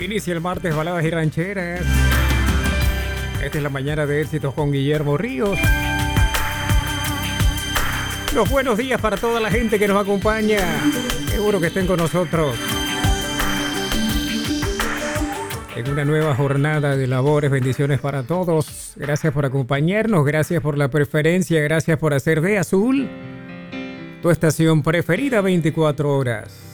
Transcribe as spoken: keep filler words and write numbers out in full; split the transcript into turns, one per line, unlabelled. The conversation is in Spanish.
Inicia el martes Baladas y Rancheras. Esta es la mañana de éxitos con Guillermo Ríos. Los buenos días para toda la gente que nos acompaña. Seguro que estén con nosotros en una nueva jornada de labores. Bendiciones para todos. Gracias por acompañarnos, gracias por la preferencia, gracias por hacer de Azul tu estación preferida veinticuatro horas.